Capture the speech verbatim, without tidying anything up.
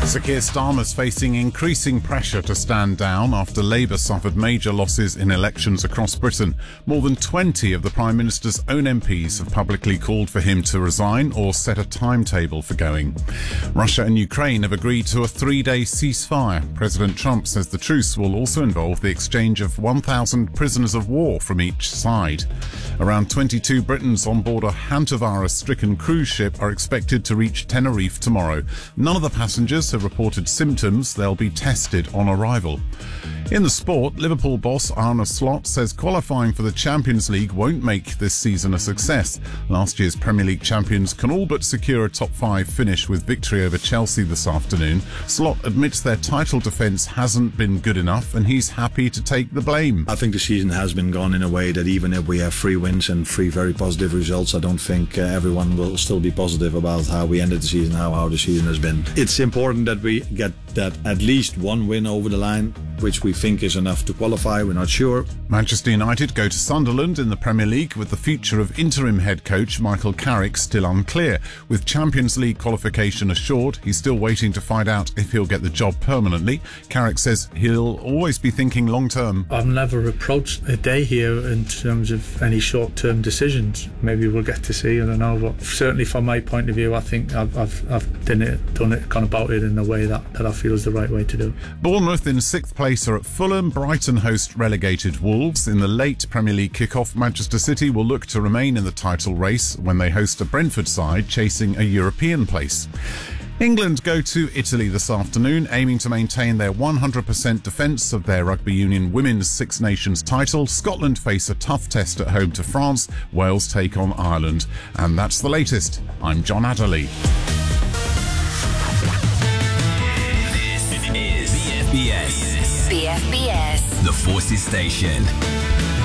Sir Keir Starmer's facing increasing pressure to stand down after Labour suffered major losses in elections across Britain. More than twenty of the Prime Minister's own M Ps have publicly called for him to resign or set a timetable for going. Russia and Ukraine have agreed to a three-day ceasefire. President Trump says the truce will also involve the exchange of one thousand prisoners of war from each side. Around twenty-two Britons on board a hantavirus-stricken cruise ship are expected to reach Tenerife tomorrow. None of the passengers have reported symptoms. They'll be tested on arrival. In the sport, Liverpool boss Arne Slot says qualifying for the Champions League won't make this season a success. Last year's Premier League champions can all but secure a top five finish with victory over Chelsea this afternoon. Slot admits their title defence hasn't been good enough and he's happy to take the blame. I think the season has been gone in a way that even if we have three wins and three very positive results, I don't think uh, everyone will still be positive about how we ended the season, how, how the season has been. It's important that we get that at least one win over the line, which we think is enough to qualify. We're not sure. Manchester United go to Sunderland in the Premier League with the future of interim head coach Michael Carrick still unclear. With Champions League qualification assured, he's still waiting to find out if he'll get the job permanently. Carrick says he'll always be thinking long term. I've never approached a day here in terms of any short-term decisions. Maybe we'll get to see, I don't know, but certainly from my point of view, I think I've, I've, I've done it, done it, gone about it in a way that, that I feel is the right way to do. Bournemouth in sixth place are at Fulham. Brighton host relegated Wolves. In the late Premier League kick-off, Manchester City will look to remain in the title race when they host a Brentford side chasing a European place. England go to Italy this afternoon, aiming to maintain their one hundred percent defence of their Rugby Union Women's Six Nations title. Scotland face a tough test at home to France. Wales take on Ireland. And that's the latest. I'm John Adderley. B F B S. B F B S. The Forces Station.